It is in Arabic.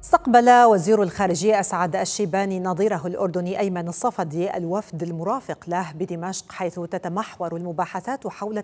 استقبل وزير الخارجية أسعد الشيباني نظيره الأردني أيمن الصفدي الوفد المرافق له بدمشق، حيث تتمحور المباحثات حول